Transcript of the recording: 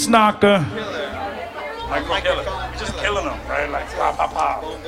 Beats knocker. Micro killer. Just killing them, right? Like, pop, pop, pop.